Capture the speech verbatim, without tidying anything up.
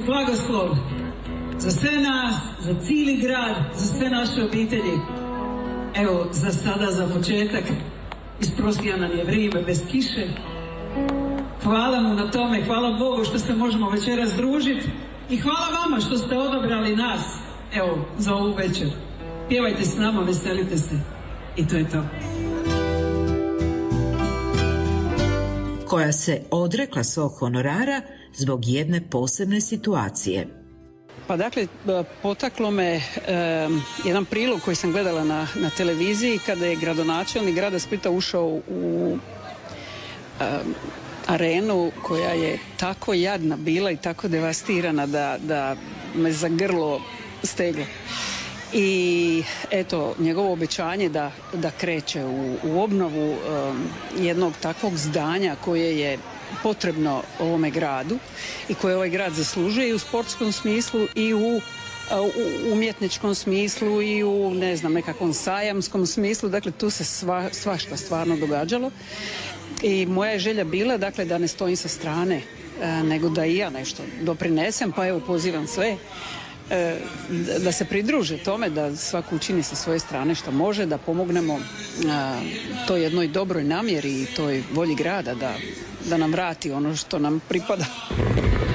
blagoslov za sve nas, za cijeli grad, za sve naše obitelji. Evo, za sada, za početak, isprostio nam je vrijeme bez kiše. Hvala mu na tome, hvala Bogu što se možemo večeras družiti i hvala vama što ste odabrali nas, evo, za ovu večer. Pjevajte s nama, veselite se i to je to. Koja se odrekla svog honorara zbog jedne posebne situacije. Pa dakle, potaklo me e, jedan prilog koji sam gledala na, na televiziji kada je gradonačelnik grada Splita ušao u e, arenu koja je tako jadna bila i tako devastirana da, da me za grlo steglo. I eto, njegovo obećanje da, da kreće u, u obnovu um, jednog takvog zdanja koje je potrebno ovome gradu i koje ovaj grad zaslužuje i u sportskom smislu i u, u umjetničkom smislu i u, ne znam, nekakvom sajamskom smislu. Dakle, tu se sva, svašta stvarno događalo. I moja je želja bila, dakle, da ne stojim sa strane, e, nego da i ja nešto doprinesem, pa evo pozivam sve e, da se pridruže tome, da svako učini sa svoje strane što može, da pomognemo e, toj jednoj dobroj namjeri i toj volji grada da, da nam vrati ono što nam pripada.